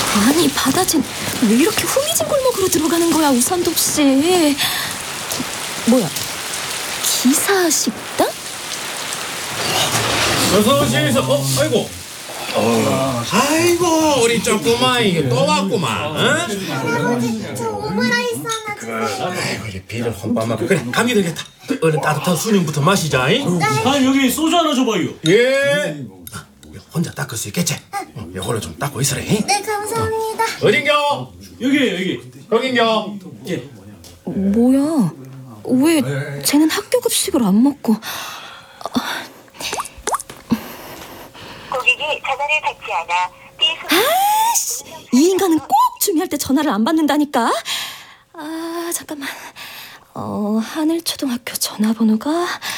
아니, 바다진 왜 이렇게 후미진 골목으로 들어가는 거야, 우산도 없이. 뭐야, 기사 식당? 어서 오시면서 아이고. 아이고 우리 조그마 이게 또 왔구만. 할아버지, 저 오므라이스 하나 주세요. 아이고 이제 비를 혼밥만 그래 감기 되겠다. 얼른 따뜻한 수냉부터 마시자. 아, 여기 소주 하나 줘봐요. 예. 혼자 닦을 수 있겠지? 이걸로 좀 닦고 있으래. 네, 감사합니다. 어딘겨? 여기. 거긴겨? 예. 뭐야, 왜 쟤는 학교 급식을 안 먹고. 고객이 전화를 받지 않아 아씨, 이 인간은 꼭 중요할 때 전화를 안 받는다니까. 아, 잠깐만. 하늘초등학교 전화번호가